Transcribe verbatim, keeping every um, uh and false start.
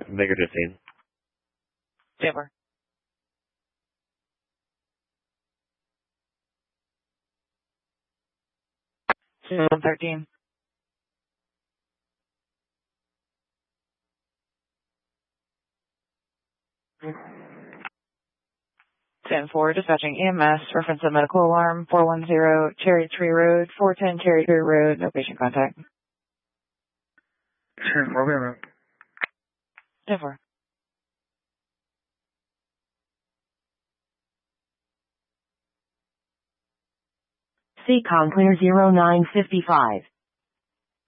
Baker fifteen. Denver. one thirteen. ten four, dispatching E M S, reference a medical alarm, four one zero Cherry Tree Road, four ten Cherry Tree Road, no patient contact. ten four, wait a minute. ten four. C COM clear zero nine five five.